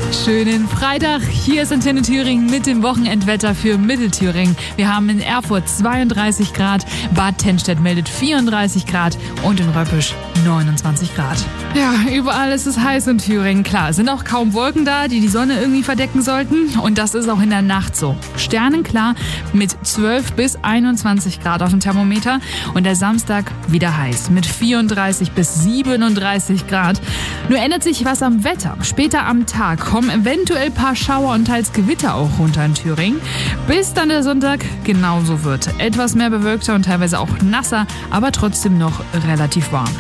Schönen Freitag, hier ist Antenne Thüringen mit dem Wochenendwetter für Mittelthüringen. Wir haben in Erfurt 32 Grad, Bad Tennstedt meldet 34 Grad und in Röppisch 29 Grad. Ja, überall ist es heiß in Thüringen. Klar, sind auch kaum Wolken da, die die Sonne irgendwie verdecken sollten. Und das ist auch in der Nacht so. Sternenklar mit 12 bis 21 Grad auf dem Thermometer. Und der Samstag wieder heiß mit 34 bis 37 Grad. Nur ändert sich was am Wetter. Später am Tag kommen eventuell ein paar Schauer und teils Gewitter auch runter in Thüringen. Bis dann der Sonntag genauso wird. Etwas mehr bewölkter und teilweise auch nasser, aber trotzdem noch relativ warm.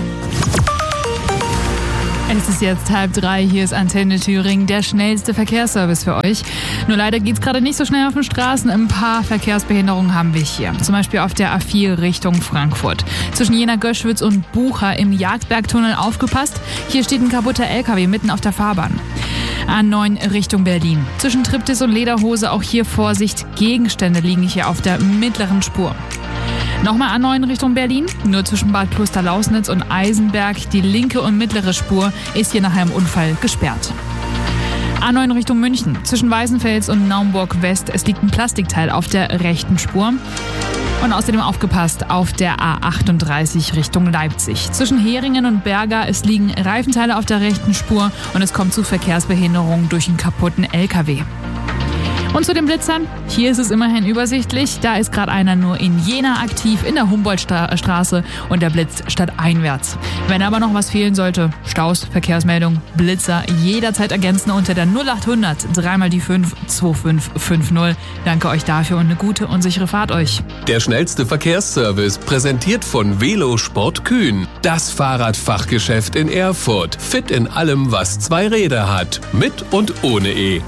Es ist jetzt 2:30, hier ist Antenne Thüringen, der schnellste Verkehrsservice für euch. Nur leider geht es gerade nicht so schnell auf den Straßen. Ein paar Verkehrsbehinderungen haben wir hier. Zum Beispiel auf der A4 Richtung Frankfurt. Zwischen Jena-Göschwitz und Bucha im Jagdbergtunnel aufgepasst. Hier steht ein kaputter LKW mitten auf der Fahrbahn. A9 Richtung Berlin. Zwischen Triptis und Lederhose auch hier Vorsicht. Gegenstände liegen hier auf der mittleren Spur. Nochmal A9 Richtung Berlin, nur zwischen Bad Klosterlausnitz und Eisenberg. Die linke und mittlere Spur ist hier nach einem Unfall gesperrt. A9 Richtung München, zwischen Weißenfels und Naumburg West. Es liegt ein Plastikteil auf der rechten Spur. Und außerdem aufgepasst auf der A38 Richtung Leipzig. Zwischen Heringen und Berga, es liegen Reifenteile auf der rechten Spur und es kommt zu Verkehrsbehinderungen durch einen kaputten LKW. Und zu den Blitzern, hier ist es immerhin übersichtlich. Da ist gerade einer nur in Jena aktiv, in der Humboldtstraße und der blitzt stadteinwärts. Wenn aber noch was fehlen sollte, Staus, Verkehrsmeldung, Blitzer, jederzeit ergänzen unter der 0800 3 die 5 2550. Danke euch dafür und eine gute und sichere Fahrt euch. Der schnellste Verkehrsservice, präsentiert von Velosport Kühn. Das Fahrradfachgeschäft in Erfurt. Fit in allem, was zwei Räder hat. Mit und ohne E.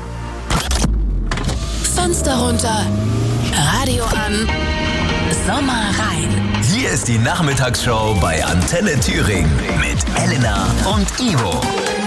Fenster runter, Radio an, Sommer rein. Hier ist die Nachmittagsshow bei Antenne Thüringen mit Elena und Ivo.